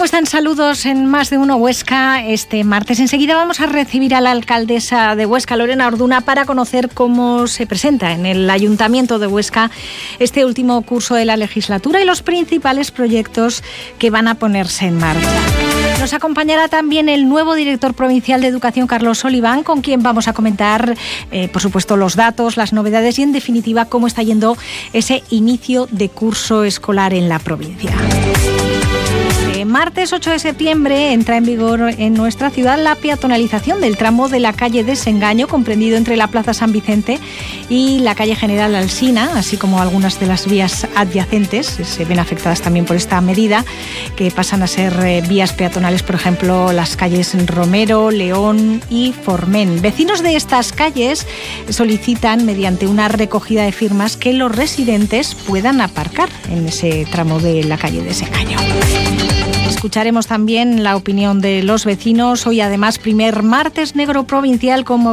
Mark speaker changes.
Speaker 1: ¿Cómo están? Saludos en Más de Uno Huesca este martes. Enseguida vamos a recibir a la alcaldesa de Huesca, Lorena Orduna, para conocer cómo se presenta en el Ayuntamiento de Huesca este último curso de la legislatura y los principales proyectos que van a ponerse en marcha. Nos acompañará también el nuevo director provincial de Educación, Carlos Oliván, con quien vamos a comentar, por supuesto, los datos, las novedades y, en definitiva, cómo está yendo ese inicio de curso escolar en la provincia. Martes 8 de septiembre entra en vigor en nuestra ciudad la peatonalización del tramo de la calle Desengaño, comprendido entre la Plaza San Vicente y la calle General Alsina, así como algunas de las vías adyacentes se ven afectadas también por esta medida, que pasan a ser vías peatonales, por ejemplo, las calles Romero, León y Forment. Vecinos de estas calles solicitan, mediante una recogida de firmas, que los residentes puedan aparcar en ese tramo de la calle Desengaño. Escucharemos también la opinión de los vecinos. Hoy, además, primer martes negro provincial, como